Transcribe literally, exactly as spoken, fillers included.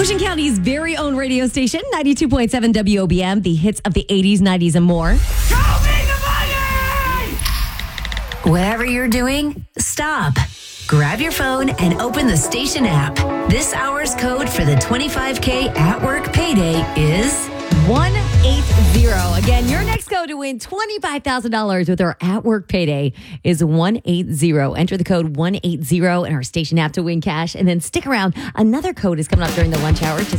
Ocean County's very own radio station, ninety-two point seven W O B M, the hits of the eighties, nineties, and more. Show me the money! Whatever you're doing, stop. Grab your phone and open the station app. This hour's code for the twenty-five K at work payday is one eight zero. Again, your next code to win twenty-five thousand dollars with our at work payday is one eight zero. Enter the code one eight zero in our station app to win cash, and then stick around. Another code is coming up during the lunch hour. Just